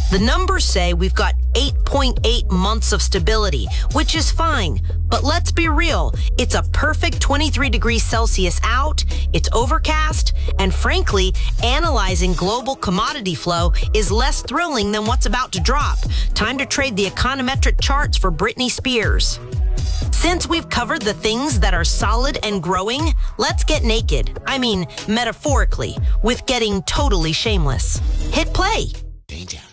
The numbers say we've got 8.8 months of stability, which is fine. But let's be real, it's a perfect 23 degrees Celsius out, it's overcast, and frankly, analyzing global commodity flow is less thrilling than what's about to drop. Time to trade the econometric charts for Britney Spears. Since we've covered the things that are solid and growing, let's get naked. I mean, metaphorically, with getting totally shameless. Hit play.